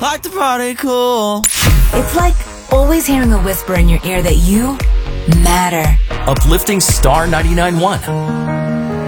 like to party cool. It's like always hearing a whisper in your ear that you matter. Uplifting Star 99.1.